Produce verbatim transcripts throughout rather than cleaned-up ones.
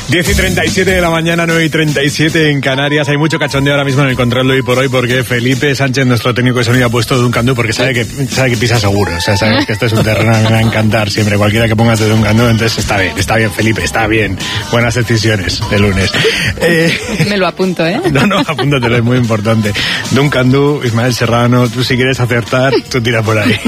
diez y treinta y siete de la mañana, nueve y treinta y siete en Canarias. Hay mucho cachondeo ahora mismo en el control de hoy por hoy porque Felipe Sánchez, nuestro técnico de sonido, ha puesto Duncan Du porque sabe que, sabe que pisa seguro. O sea, sabes que esto es un terreno que me va a encantar siempre. Cualquiera que pongas de Duncan Du, entonces está bien, está bien, Felipe, está bien. Buenas decisiones de lunes. Eh, me lo apunto, ¿eh? No, no, apúntatelo, es muy importante. Duncan Du, Ismael Serrano, tú si quieres acertar, tú tira por ahí.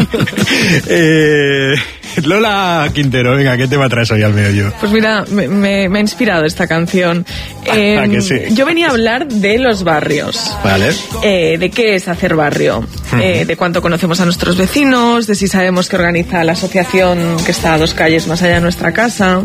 eh, Lola Quintero, venga, ¿qué tema traes hoy al medio? Pues mira, me, me, me ha inspirado esta canción. Eh, ¿A que sí? Yo venía a hablar de los barrios. Vale. Eh, de qué es hacer barrio, uh-huh. eh, de cuánto conocemos a nuestros vecinos, de si sabemos qué organiza la asociación que está a dos calles más allá de nuestra casa,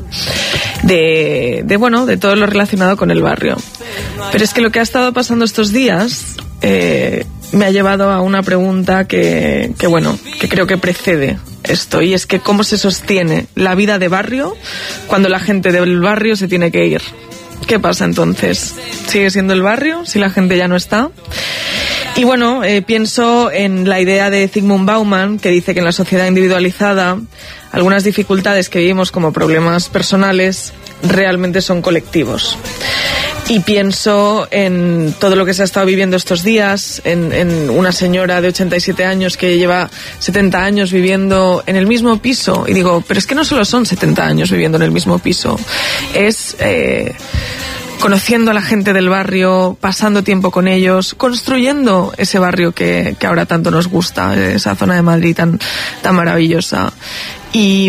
de, de bueno, de todo lo relacionado con el barrio. Pero es que lo que ha estado pasando estos días eh, me ha llevado a una pregunta que, que bueno, que creo que precede esto, y es que cómo se sostiene la vida de barrio cuando la gente del barrio se tiene que ir. ¿Qué pasa entonces? ¿Sigue siendo el barrio si la gente ya no está? Y bueno, eh, pienso en la idea de Zygmunt Bauman, que dice que en la sociedad individualizada algunas dificultades que vivimos como problemas personales realmente son colectivos. Y pienso en todo lo que se ha estado viviendo estos días, en, en una señora de ochenta y siete años que lleva setenta años viviendo en el mismo piso. Y digo, pero es que no solo son setenta años viviendo en el mismo piso, es eh, conociendo a la gente del barrio, pasando tiempo con ellos, construyendo ese barrio que, que ahora tanto nos gusta, esa zona de Madrid tan, tan maravillosa. Y...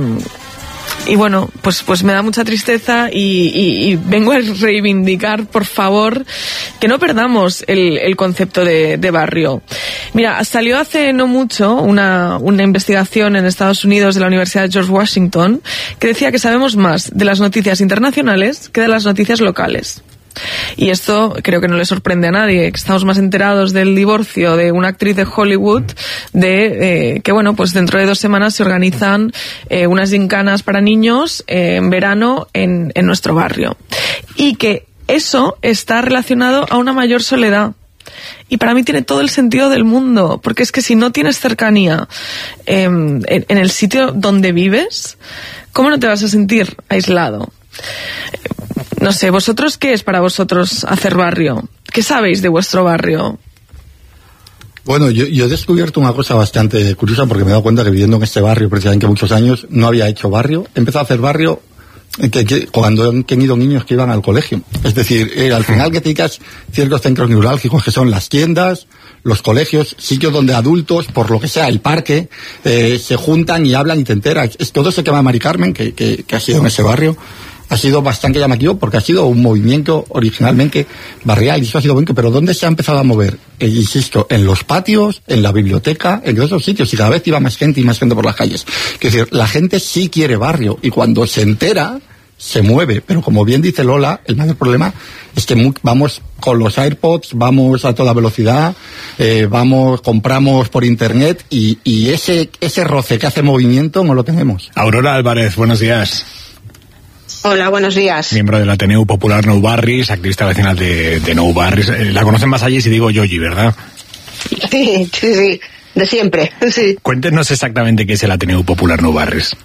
Y bueno, pues pues me da mucha tristeza y, y, y vengo a reivindicar, por favor, que no perdamos el, el concepto de, de barrio. Mira, salió hace no mucho una, una investigación en Estados Unidos de la Universidad de George Washington que decía que sabemos más de las noticias internacionales que de las noticias locales. Y esto creo que no le sorprende a nadie, que estamos más enterados del divorcio de una actriz de Hollywood, de eh, que bueno, pues dentro de dos semanas se organizan eh, unas gincanas para niños eh, en verano en, en nuestro barrio. Y que eso está relacionado a una mayor soledad. Y para mí tiene todo el sentido del mundo, porque es que si no tienes cercanía eh, en, en el sitio donde vives, ¿cómo no te vas a sentir aislado? No sé, ¿vosotros qué es para vosotros hacer barrio? ¿Qué sabéis de vuestro barrio? Bueno, yo, yo he descubierto una cosa bastante curiosa porque me he dado cuenta que viviendo en este barrio precisamente muchos años no había hecho barrio. He empezado a hacer barrio que, que, cuando han tenido niños que iban al colegio. Es decir, eh, al final que te dedicas ciertos centros neurálgicos que son las tiendas, los colegios, sitios donde adultos, por lo que sea, el parque, eh, se juntan y hablan y te enteras. Es todo ese tema de Mari Carmen que, que, que ha sido en ese barrio. Ha sido bastante llamativo porque ha sido un movimiento originalmente barrial y eso ha sido bueno, pero ¿dónde se ha empezado a mover? Eh, insisto, en los patios, en la biblioteca, en esos sitios, y cada vez iba más gente y más gente por las calles. Es decir, la gente sí quiere barrio y cuando se entera, se mueve, pero como bien dice Lola, el mayor problema es que vamos con los AirPods, vamos a toda velocidad, eh, vamos, compramos por internet y, y ese, ese roce que hace movimiento no lo tenemos. Aurora Álvarez, buenos días. Hola, buenos días. Miembro del Ateneu Popular Nou Barris, activista vecinal de, de Nou Barris. La conocen más allí si digo Yoyi, ¿verdad? Sí, sí, sí, de siempre, sí. Cuéntenos exactamente qué es el Ateneu Popular Nou Barris.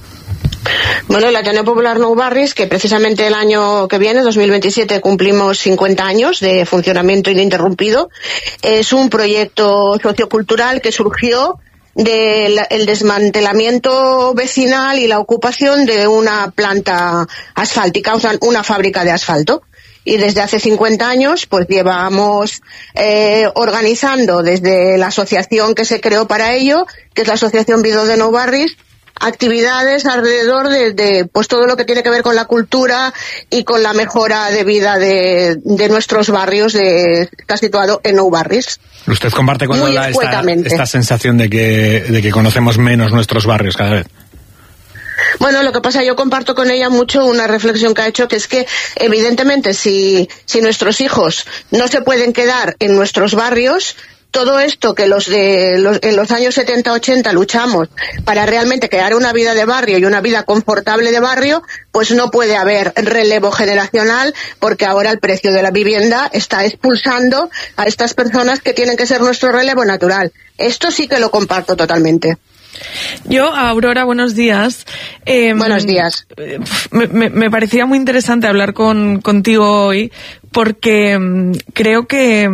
Bueno, el Ateneu Popular Nou Barris, que precisamente el año que viene, dos mil veintisiete, cumplimos cincuenta años de funcionamiento ininterrumpido, es un proyecto sociocultural que surgió del el desmantelamiento vecinal y la ocupación de una planta asfáltica, o sea, una fábrica de asfalto. Y desde hace cincuenta años, pues llevamos eh, organizando desde la asociación que se creó para ello, que es la Asociación Vido de Nou Barris, actividades alrededor de, de pues todo lo que tiene que ver con la cultura y con la mejora de vida de, de nuestros barrios, de, que está situado en Nou Barris. ¿Usted comparte con Lola esta, esta sensación de que, de que conocemos menos nuestros barrios cada vez? Bueno, lo que pasa, yo comparto con ella mucho una reflexión que ha hecho, que es que evidentemente si, si nuestros hijos no se pueden quedar en nuestros barrios, todo esto que los de los, en los años setenta ochenta luchamos para realmente crear una vida de barrio y una vida confortable de barrio, pues no puede haber relevo generacional, porque ahora el precio de la vivienda está expulsando a estas personas que tienen que ser nuestro relevo natural. Esto sí que lo comparto totalmente. Yo, Aurora, buenos días. Eh, buenos días. Me, me, me parecía muy interesante hablar con, contigo hoy porque um, creo que,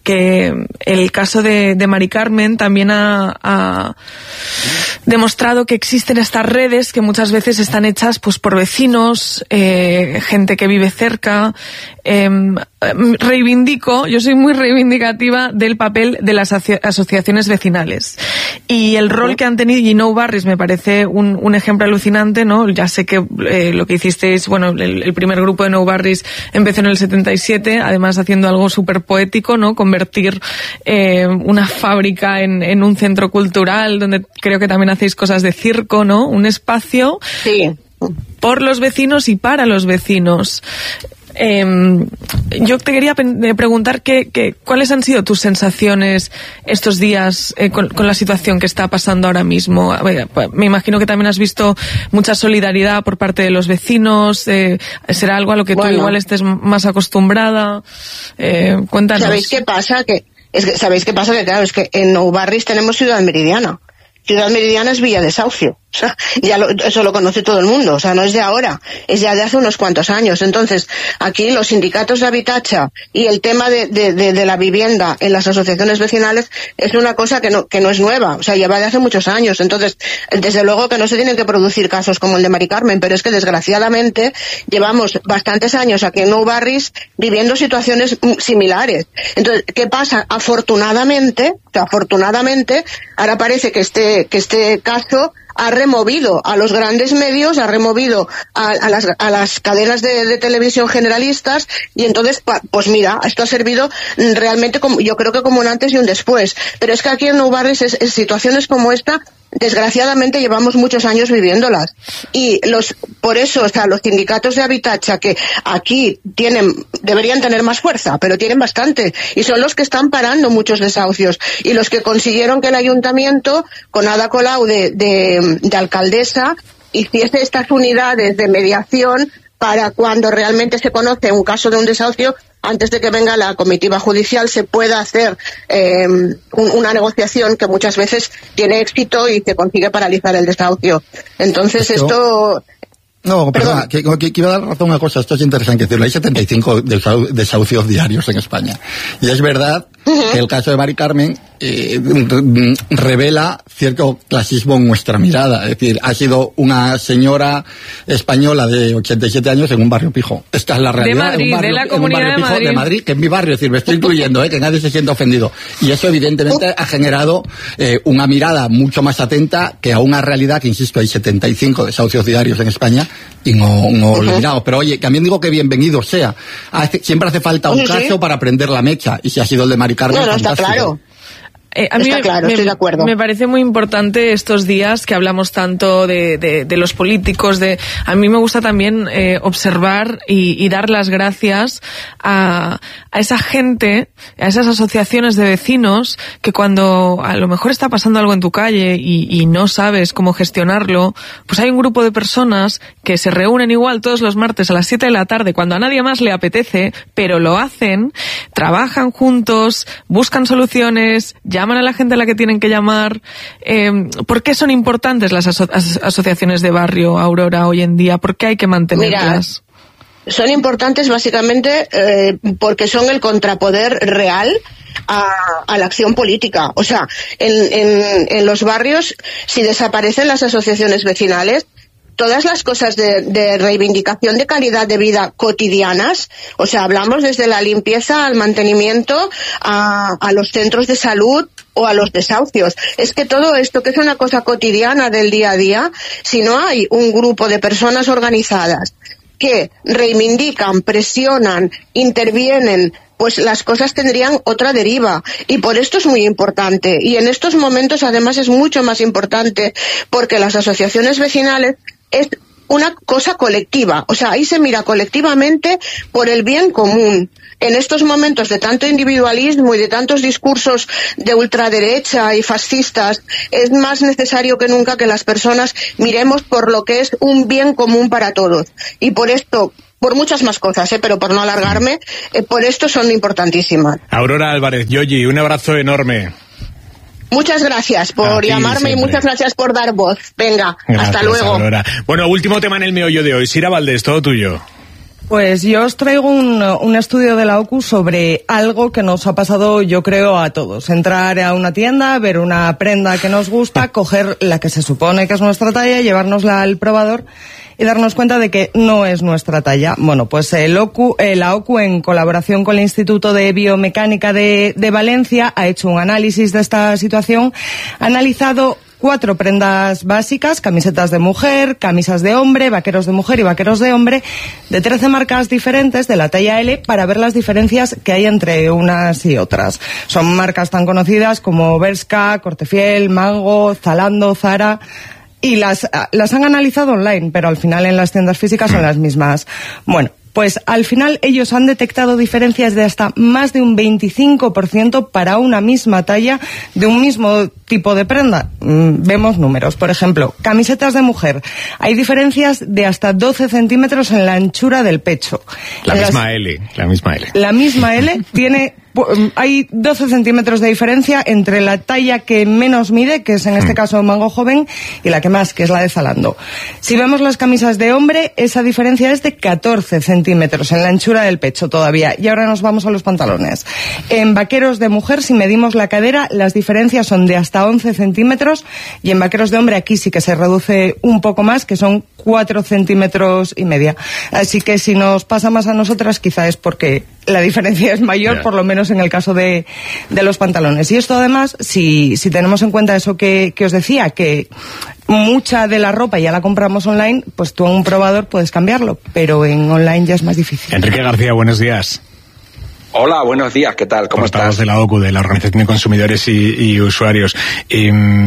que el caso de, de Mari Carmen también ha, ha demostrado que existen estas redes que muchas veces están hechas pues por vecinos, eh, gente que vive cerca. Eh, reivindico, yo soy muy reivindicativa del papel de las aso- asociaciones vecinales y el rol que han tenido, y Nou Barris me parece un, un ejemplo alucinante, ¿no? Ya sé que eh, lo que hicisteis, bueno, el, el primer grupo de Nou Barris empezó en el setenta y siete, además haciendo algo súper poético, ¿no? Convertir eh, una fábrica en, en un centro cultural donde creo que también hacéis cosas de circo, ¿no? Un espacio sí. por los vecinos y para los vecinos. Eh, yo te quería pe- preguntar que, que, cuáles han sido tus sensaciones estos días eh, con, con la situación que está pasando ahora mismo. Me imagino que también has visto mucha solidaridad por parte de los vecinos. Eh, ¿Será algo a lo que bueno. tú igual estés más acostumbrada? Eh, cuéntanos. ¿Sabéis qué pasa? Que, es que, ¿Sabéis qué pasa? Que claro, es que en Nou Barris tenemos Ciudad Meridiana. Ciudad Meridiana es Villa de Saucio. O sea, ya lo, eso lo conoce todo el mundo. O sea, no es de ahora, es ya de hace unos cuantos años. Entonces, aquí los sindicatos de Habitacha y el tema de, de, de, de la vivienda en las asociaciones vecinales es una cosa que no, que no es nueva. O sea, lleva de hace muchos años. Entonces, desde luego que no se tienen que producir casos como el de Mari Carmen, pero es que desgraciadamente llevamos bastantes años aquí en Nou Barris viviendo situaciones similares. Entonces, ¿qué pasa? Afortunadamente, o sea, afortunadamente, ahora parece que este, que este caso ha removido a los grandes medios, ha removido a, a, las, a las cadenas de, de televisión generalistas y entonces, pues mira, esto ha servido realmente como, yo creo que como un antes y un después. Pero es que aquí en Nou Barris es, es situaciones como esta, desgraciadamente llevamos muchos años viviéndolas. Y los, por eso, o sea, los sindicatos de Habitacha que aquí tienen, deberían tener más fuerza, pero tienen bastante. Y son los que están parando muchos desahucios. Y los que consiguieron que el ayuntamiento, con Ada Colau de, de, de alcaldesa, hiciese estas unidades de mediación para cuando realmente se conoce un caso de un desahucio, antes de que venga la comitiva judicial, se pueda hacer eh, un, una negociación que muchas veces tiene éxito y se consigue paralizar el desahucio. Entonces esto... esto No, perdona, que, que, que iba a dar razón a una cosa, esto es interesante decirlo, hay setenta y cinco desahucios diarios en España. Y es verdad uh-huh. que el caso de Mari Carmen eh, revela cierto clasismo en nuestra mirada. Es decir, ha sido una señora española de ochenta y siete años en un barrio pijo. Esta es la realidad. De Madrid, en un barrio, de la en comunidad un barrio de pijo Madrid. de Madrid, que es mi barrio. Es decir, me estoy incluyendo, eh, que nadie se sienta ofendido. Y eso evidentemente ha generado eh, una mirada mucho más atenta que a una realidad que, insisto, hay setenta y cinco desahucios diarios en España y no, no uh-huh. lo miramos. Pero oye, también digo que bienvenido sea. Hace, siempre hace falta un sí, caso sí. para prender la mecha. Y si ha sido el de Mari Carmen, no, no, está claro. Eh, a mí Está me, claro, me, estoy de acuerdo. Me parece muy importante estos días que hablamos tanto de, de, de los políticos. De, a mí me gusta también eh, observar y, y dar las gracias a, a esa gente, a esas asociaciones de vecinos que cuando a lo mejor está pasando algo en tu calle y, y no sabes cómo gestionarlo, pues hay un grupo de personas que se reúnen igual todos los martes a las siete de la tarde cuando a nadie más le apetece, pero lo hacen, trabajan juntos, buscan soluciones, ya llaman a la gente a la que tienen que llamar. Eh, ¿Por qué son importantes las aso- as- asociaciones de barrio, Aurora, hoy en día? ¿Por qué hay que mantenerlas? Mira, son importantes básicamente eh, porque son el contrapoder real a, a la acción política. O sea, en, en, en los barrios, si desaparecen las asociaciones vecinales, todas las cosas de, de reivindicación de calidad de vida cotidianas, o sea, hablamos desde la limpieza al mantenimiento, a, a los centros de salud o a los desahucios. Es que todo esto, que es una cosa cotidiana del día a día, si no hay un grupo de personas organizadas que reivindican, presionan, intervienen, pues las cosas tendrían otra deriva. Y por esto es muy importante. Y en estos momentos, además, es mucho más importante porque las asociaciones vecinales es una cosa colectiva, o sea, ahí se mira colectivamente por el bien común. En estos momentos de tanto individualismo y de tantos discursos de ultraderecha y fascistas, es más necesario que nunca que las personas miremos por lo que es un bien común para todos. Y por esto, por muchas más cosas, ¿eh? Pero por no alargarme, eh, por esto son importantísimas. Aurora Álvarez, Yoyi, un abrazo enorme. Muchas gracias por llamarme y muchas gracias por dar voz. Venga, gracias, hasta luego. Aurora. Bueno, último tema en el meollo de hoy. Sira Valdés, todo tuyo. Pues yo os traigo un, un estudio de la O C U sobre algo que nos ha pasado, yo creo, a todos. Entrar a una tienda, ver una prenda que nos gusta, coger la que se supone que es nuestra talla, llevárnosla al probador y darnos cuenta de que no es nuestra talla. Bueno, pues el O C U, eh, la O C U, en colaboración con el Instituto de Biomecánica de, de Valencia, ha hecho un análisis de esta situación, ha analizado cuatro prendas básicas, camisetas de mujer, camisas de hombre, vaqueros de mujer y vaqueros de hombre, de trece marcas diferentes de la talla L, para ver las diferencias que hay entre unas y otras. Son marcas tan conocidas como Bershka, Cortefiel, Mango, Zalando, Zara, y las, las han analizado online, pero al final en las tiendas físicas son las mismas. Bueno, pues al final ellos han detectado diferencias de hasta más de un veinticinco por ciento para una misma talla de un mismo tipo de prenda. Mm, vemos números. Por ejemplo, camisetas de mujer. Hay diferencias de hasta doce centímetros en la anchura del pecho. La en misma las, L, la misma L. La misma L tiene... Hay doce centímetros de diferencia entre la talla que menos mide, que es en este caso Mango Joven, y la que más, que es la de Zalando. Si vemos las camisas de hombre, esa diferencia es de catorce centímetros en la anchura del pecho todavía. Y ahora nos vamos a los pantalones. En vaqueros de mujer, si medimos la cadera, las diferencias son de hasta once centímetros, y en vaqueros de hombre aquí sí que se reduce un poco más, que son cuatro centímetros y media. Así que si nos pasa más a nosotras, quizá es porque la diferencia es mayor, yeah. por lo menos en el caso de, de los pantalones. Y esto además, si, si tenemos en cuenta eso que, que os decía, que mucha de la ropa ya la compramos online, pues tú en un probador puedes cambiarlo, pero en online ya es más difícil. Enrique García, buenos días. Hola, buenos días, ¿qué tal? ¿Cómo estás? de la O C U, de la Organización de Consumidores y, y Usuarios. Eh,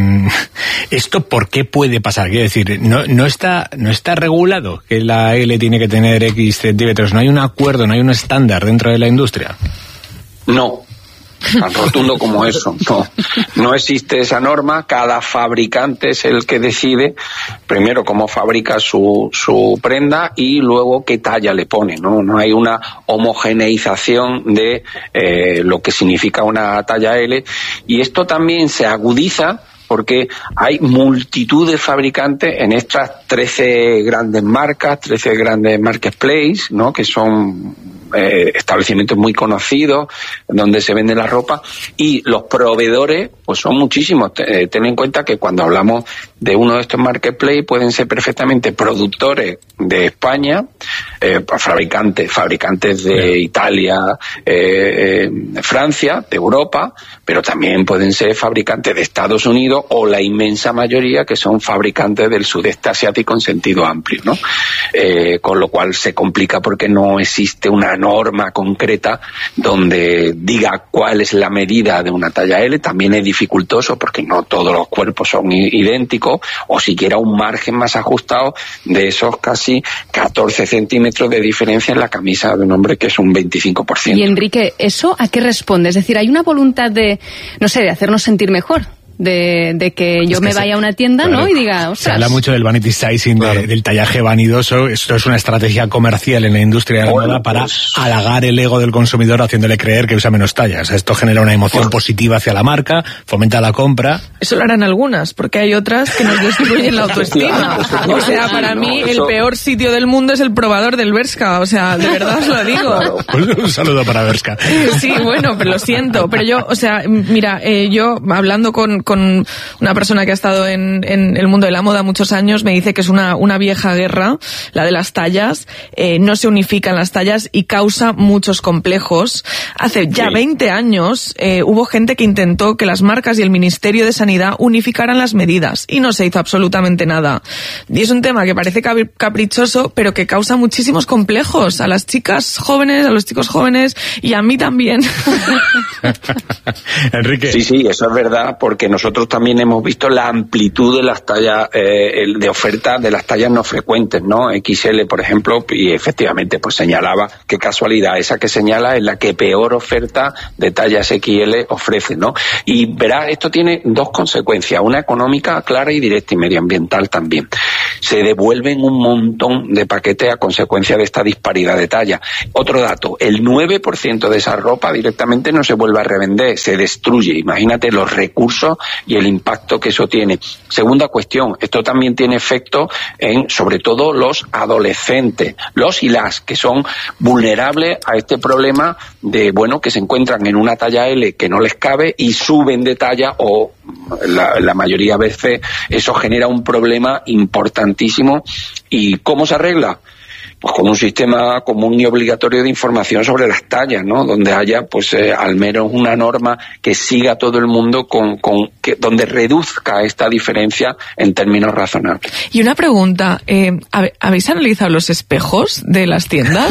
¿Esto por qué puede pasar? Quiero decir, no, no está no está regulado que la L tiene que tener X centímetros, no hay un acuerdo, no hay un estándar dentro de la industria. No. Tan rotundo como eso. No, no existe esa norma. Cada fabricante es el que decide primero cómo fabrica su, su prenda y luego qué talla le pone. No, no hay una homogeneización de eh, lo que significa una talla L. Y esto también se agudiza porque hay multitud de fabricantes en estas trece grandes marcas, trece grandes marketplaces, ¿no? Que son eh, establecimientos muy conocidos donde se vende la ropa, y los proveedores pues son muchísimos. Eh, ten en cuenta que cuando hablamos de uno de estos marketplaces pueden ser perfectamente productores de España, eh, fabricantes, fabricantes de Italia, eh, eh, Francia, de Europa, pero también pueden ser fabricantes de Estados Unidos o la inmensa mayoría que son fabricantes del sudeste asiático en sentido amplio, ¿no? Eh, con lo cual se complica porque no existe una norma concreta donde diga cuál es la medida de una talla L. También es dificultoso porque no todos los cuerpos son idénticos, o siquiera un margen más ajustado de esos casi catorce centímetros de diferencia en la camisa de un hombre, que es un veinticinco por ciento. Y Enrique, ¿eso a qué responde? Es decir, ¿hay una voluntad de, no sé, de hacernos sentir mejor? De, de que yo es que me vaya se, a una tienda, claro, ¿no? Y diga, ostras. Se habla mucho del vanity sizing, claro. de, del tallaje vanidoso. Esto es una estrategia comercial en la industria de la bueno, moda para pues... halagar el ego del consumidor, haciéndole creer que usa menos tallas. Esto genera una emoción bueno. positiva hacia la marca, fomenta la compra. Eso lo harán algunas, porque hay otras que nos destruyen la autoestima. O sea, para mí no, eso... el peor sitio del mundo es el probador del Bershka. O sea, de verdad os lo digo. Claro. Pues un saludo para Bershka. Sí, bueno, pero lo siento. Pero yo, o sea, mira, eh, yo hablando con con una persona que ha estado en, en el mundo de la moda muchos años, me dice que es una, una vieja guerra, la de las tallas, eh, no se unifican las tallas y causa muchos complejos. Hace ya sí. veinte años eh, hubo gente que intentó que las marcas y el Ministerio de Sanidad unificaran las medidas y no se hizo absolutamente nada. Y es un tema que parece caprichoso, pero que causa muchísimos complejos a las chicas jóvenes, a los chicos jóvenes y a mí también. Enrique. Sí, sí, eso es verdad, porque nosotros también hemos visto la amplitud de las tallas, eh, de oferta de las tallas no frecuentes, ¿no? equis ele, por ejemplo, y efectivamente pues señalaba, qué casualidad, esa que señala es la que peor oferta de tallas equis ele ofrece, ¿no? Y verás, esto tiene dos consecuencias, una económica clara y directa, y medioambiental también. Se devuelven un montón de paquetes a consecuencia de esta disparidad de talla. Otro dato, el nueve por ciento de esa ropa directamente no se vuelve a revender, se destruye. Imagínate los recursos y el impacto que eso tiene. Segunda cuestión, esto también tiene efecto en, sobre todo, los adolescentes, los y las que son vulnerables a este problema de, bueno, que se encuentran en una talla L que no les cabe y suben de talla, o la, la mayoría de veces eso genera un problema importantísimo. ¿Y cómo se arregla? Pues con un sistema común y obligatorio de información sobre las tallas, ¿no? Donde haya, pues, eh, al menos una norma que siga a todo el mundo, con, con que, donde reduzca esta diferencia en términos razonables. Y una pregunta, eh, ¿habéis analizado los espejos de las tiendas?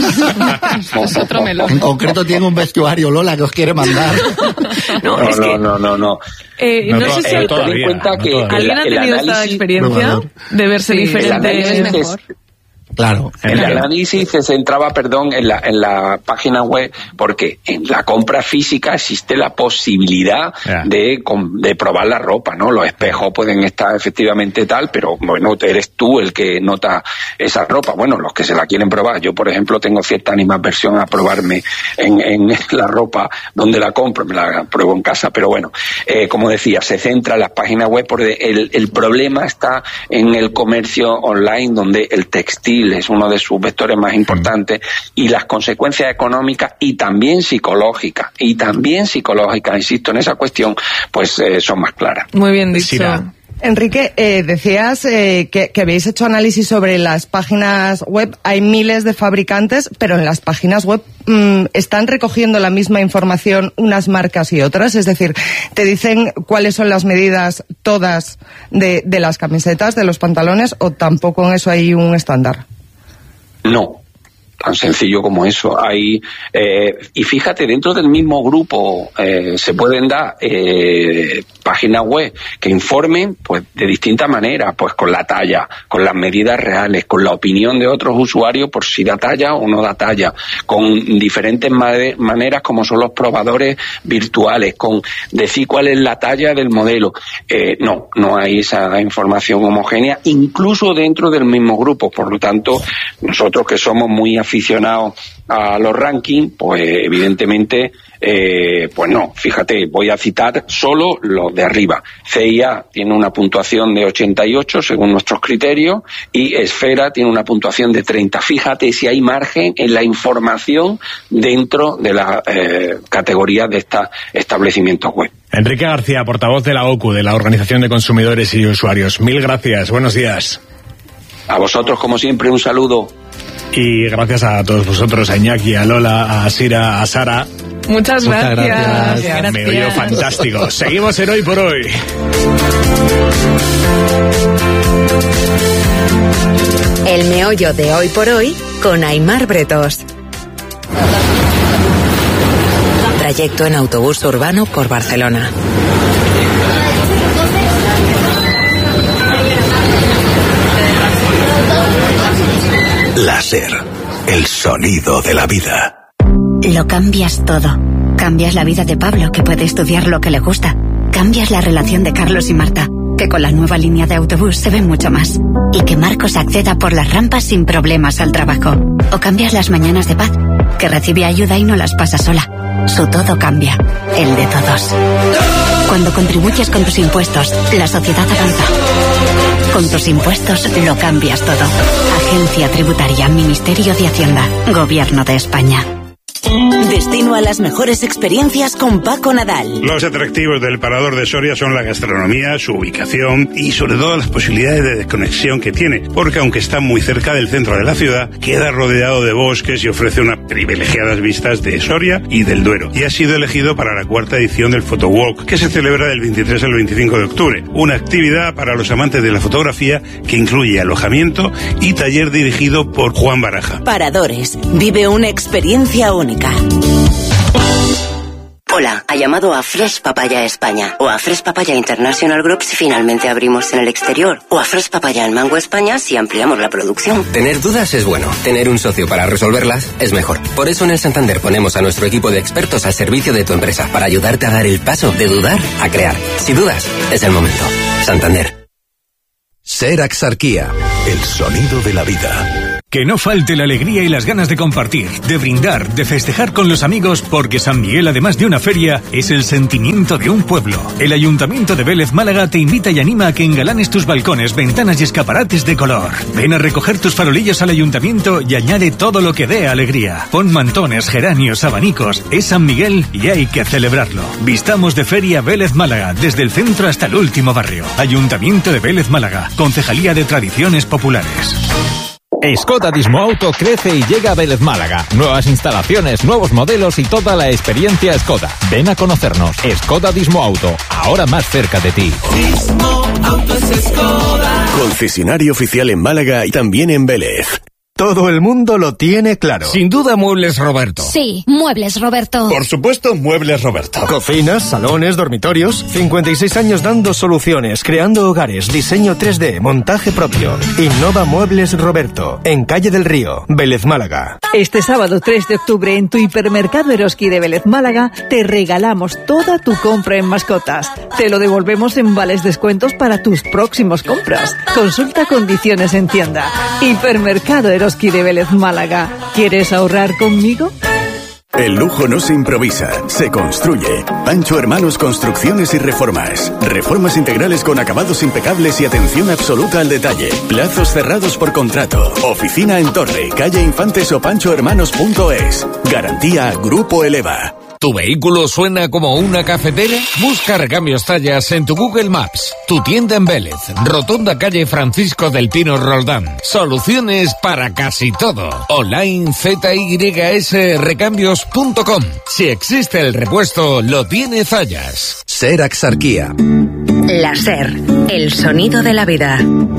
Es otro melón. En concreto tiene un vestuario, Lola, que os quiere mandar. No, no, no, no, no, no. Eh, no, no sé si eh, ten en cuenta no que todavía. alguien ha tenido esta experiencia de verse Sí, diferente. Claro. El análisis se centraba, perdón, en la, en la página web, porque en la compra física existe la posibilidad yeah. de, de probar la ropa, ¿no? Los espejos pueden estar efectivamente tal, pero bueno, eres tú el que nota esa ropa. Bueno, los que se la quieren probar. Yo, por ejemplo, tengo cierta animadversión a probarme en, en la ropa donde la compro, me la pruebo en casa, pero bueno, eh, como decía, se centra en las páginas web porque el, el problema está en el comercio online, donde el textil es uno de sus vectores más importantes, y las consecuencias económicas y también psicológicas, y también psicológicas, insisto en esa cuestión, pues eh, son más claras. Muy bien dicho. Sira. Enrique, eh, decías eh, que, que habéis hecho análisis sobre las páginas web. Hay miles de fabricantes, pero en las páginas web mmm, ¿están recogiendo la misma información unas marcas y otras? Es decir, ¿te dicen cuáles son las medidas todas de, de las camisetas, de los pantalones, o tampoco en eso hay un estándar? No, tan sencillo como eso. Hay eh, y fíjate, dentro del mismo grupo eh, se pueden dar eh, páginas web que informen, pues, de distintas maneras, pues con la talla, con las medidas reales, con la opinión de otros usuarios por si da talla o no da talla, con diferentes ma- maneras como son los probadores virtuales, con decir cuál es la talla del modelo. Eh, no, no hay esa información homogénea, incluso dentro del mismo grupo. Por lo tanto, nosotros que somos muy aficionados a los rankings, pues evidentemente, eh, pues no, fíjate, voy a citar solo los de arriba. C I A tiene una puntuación de ochenta y ocho según nuestros criterios, y Esfera tiene una puntuación de treinta. Fíjate si hay margen en la información dentro de la eh, categoría de estos establecimientos web. Enrique García, portavoz de la O C U, de la Organización de Consumidores y Usuarios. Mil gracias, buenos días. A vosotros, como siempre, un saludo. Y gracias a todos vosotros, a Iñaki, a Lola, a Sira, a Sara. Muchas, Muchas gracias. gracias. gracias. Me oyó fantástico. Seguimos en Hoy por Hoy. El meollo de Hoy por Hoy con Aimar Bretos. Trayecto en autobús urbano por Barcelona. Láser, el sonido de la vida. Lo cambias todo. Cambias la vida de Pablo, que puede estudiar lo que le gusta. Cambias la relación de Carlos y Marta, que con la nueva línea de autobús se ve mucho más. Y que Marcos acceda por las rampas sin problemas al trabajo. O cambias las mañanas de Paz, que recibe ayuda y no las pasa sola. Su todo cambia, el de todos. Cuando contribuyes con tus impuestos, la sociedad avanza. Con tus impuestos lo cambias todo. Agencia Tributaria, Ministerio de Hacienda, Gobierno de España. Destino a las mejores experiencias con Paco Nadal. Los atractivos del Parador de Soria son la gastronomía, su ubicación y sobre todo las posibilidades de desconexión que tiene, porque aunque está muy cerca del centro de la ciudad, queda rodeado de bosques y ofrece unas privilegiadas vistas de Soria y del Duero, y ha sido elegido para la cuarta edición del Photowalk, que se celebra del veintitrés al veinticinco de octubre, una actividad para los amantes de la fotografía que incluye alojamiento y taller dirigido por Juan Baraja. Paradores, vive una experiencia única. Hola, ha llamado a Fresh Papaya España o a Fresh Papaya International Group si finalmente abrimos en el exterior, o a Fresh Papaya en Mango España si ampliamos la producción. Tener dudas es bueno, tener un socio para resolverlas es mejor. Por eso en el Santander ponemos a nuestro equipo de expertos al servicio de tu empresa para ayudarte a dar el paso de dudar a crear. Si dudas, es el momento. Santander. Ser Axarquía, el sonido de la vida. Que no falte la alegría y las ganas de compartir, de brindar, de festejar con los amigos, porque San Miguel, además de una feria, es el sentimiento de un pueblo. El Ayuntamiento de Vélez Málaga te invita y anima a que engalanes tus balcones, ventanas y escaparates de color. Ven a recoger tus farolillos al Ayuntamiento y añade todo lo que dé alegría. Pon mantones, geranios, abanicos. Es San Miguel y hay que celebrarlo. Vistamos de feria Vélez Málaga, desde el centro hasta el último barrio. Ayuntamiento de Vélez Málaga, Concejalía de Tradiciones Populares. Skoda Dismo Auto crece y llega a Vélez Málaga. Nuevas instalaciones, nuevos modelos y toda la experiencia Skoda. Ven a conocernos. Skoda Dismo Auto, ahora más cerca de ti. Dismo Auto es Skoda. Concesionario oficial en Málaga y también en Vélez. Todo el mundo lo tiene claro. Sin duda, Muebles Roberto. Sí, Muebles Roberto. Por supuesto, Muebles Roberto. Cocinas, salones, dormitorios. cincuenta y seis años dando soluciones, creando hogares, diseño tres D, montaje propio. Innova Muebles Roberto, en Calle del Río, Vélez Málaga. Este sábado tres de octubre en tu hipermercado Eroski de Vélez Málaga te regalamos toda tu compra en mascotas. Te lo devolvemos en vales descuentos para tus próximos compras. Consulta condiciones en tienda. Hipermercado Eroski de Vélez Málaga. ¿Quieres ahorrar conmigo? El lujo no se improvisa, se construye. Pancho Hermanos Construcciones y Reformas. Reformas integrales con acabados impecables y atención absoluta al detalle. Plazos cerrados por contrato. Oficina en Torre, calle Infantes o pancho hermanos punto es. Garantía Grupo Eleva. ¿Tu vehículo suena como una cafetera? Busca Recambios Zayas en tu Google Maps. Tu tienda en Vélez, Rotonda calle Francisco del Pino Roldán. Soluciones para casi todo. Online Z Y S recambios punto com. Si existe el repuesto, lo tiene Zayas. Ser Axarquía. La SER, el sonido de la vida.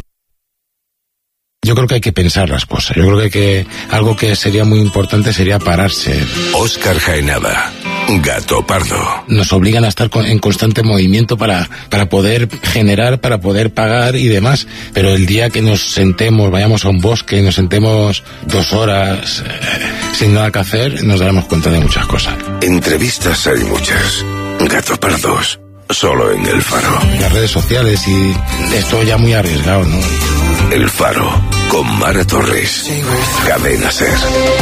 Yo creo que hay que pensar las cosas. Yo creo que, hay que algo que sería muy importante sería pararse. Óscar Jaenada, Gato Pardo. Nos obligan a estar en constante movimiento para, para poder generar, para poder pagar y demás. Pero el día que nos sentemos, vayamos a un bosque, nos sentemos dos horas eh, sin nada que hacer, nos daremos cuenta de muchas cosas. Entrevistas hay muchas. Gato Pardos, solo en El Faro. Las redes sociales y esto ya muy arriesgado, ¿no? El Faro, con Mara Torres. Cadena SER.